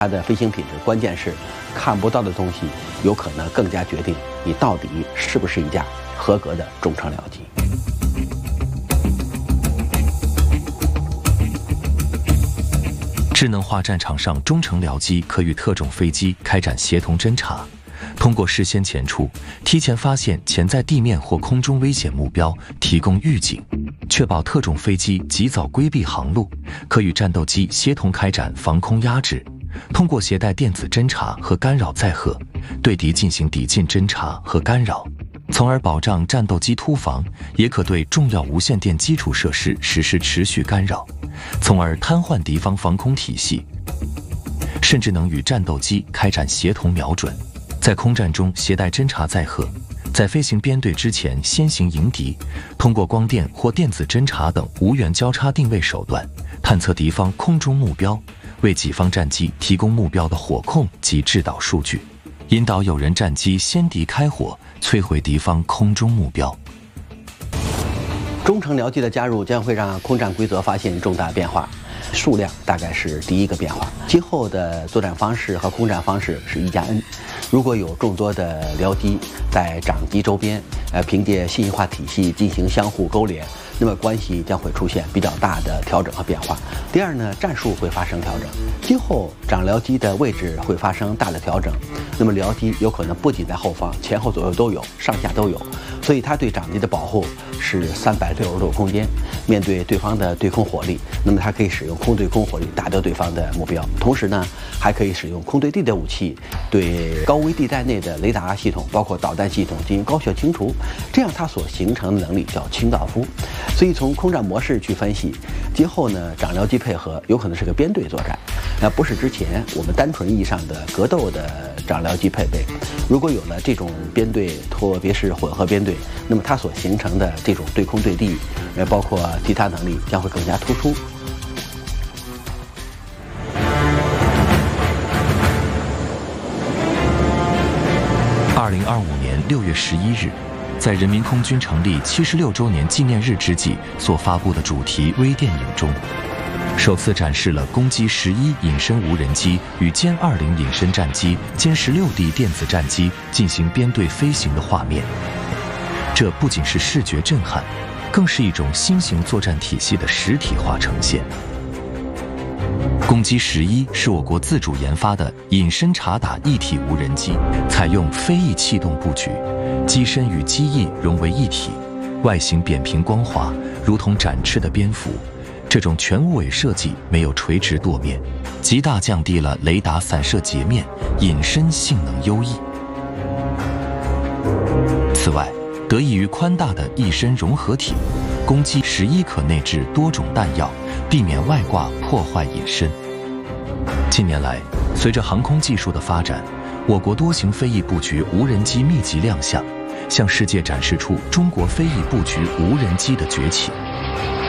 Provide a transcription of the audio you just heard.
它的飞行品质，关键是看不到的东西，有可能更加决定你到底是不是一架合格的中程僚机。 智能化战场上，中程僚机可与特种飞机开展协同侦察，通过事先前触，提前发现潜在地面或空中危险目标，提供预警，确保特种飞机及早规避航路，可与战斗机协同开展防空压制。通过携带电子侦察和干扰载荷，对敌进行抵近侦察和干扰，从而保障战斗机突防，也可对重要无线电基础设施实施持续干扰，从而瘫痪敌方防空体系，甚至能与战斗机开展协同瞄准。在空战中携带侦察载荷，在飞行编队之前先行迎敌，通过光电或电子侦察等无源交叉定位手段，探测敌方空中目标，为己方战机提供目标的火控及制导数据，引导有人战机先敌开火，摧毁敌方空中目标。 中程僚机的加入将会让空战规则发现重大变化，数量大概是第一个变化。今后的作战方式和空战方式是1+N。如果有众多的僚机在长机周边，凭借信息化体系进行相互勾连，那么关系将会出现比较大的调整和变化。第二呢，战术会发生调整，今后长僚机的位置会发生大的调整。那么僚机有可能不仅在后方，前后左右都有，上下都有，所以它对长机的保护是360度空间。面对对方的对空火力，那么它可以使用空对空火力打得对方的目标，同时呢，还可以使用空对地的武器对高危地带内的雷达系统，包括导弹系统进行高效清除，这样它所形成的能力叫清道夫。所以从空战模式去分析，今后呢，长僚机配合有可能是个编队作战，不是之前我们单纯意义上的格斗的长僚机配备。如果有了这种编队，特别是混合编队，那么它所形成的这种对空对地，包括其他能力将会更加突出。 2025年6月11日，在人民空军成立76周年纪念日之际所发布的主题微电影中，首次展示了攻击11隐身无人机与歼20隐身战机、歼16D 电子战机进行编队飞行的画面。这不仅是视觉震撼，更是一种新型作战体系的实体化呈现。攻击11是我国自主研发的隐身察打一体无人机，采用飞翼气动布局，机身与机翼融为一体，外形扁平光滑，如同展翅的蝙蝠。这种全物尾设计没有垂直舵面，极大降低了雷达散射截面，隐身性能优异。此外，得益于宽大的翼身融合体，攻击11可内置多种弹药，避免外挂破坏隐身。近年来，随着航空技术的发展，我国多型飞翼布局无人机密集亮相，向世界展示出中国飞翼布局无人机的崛起。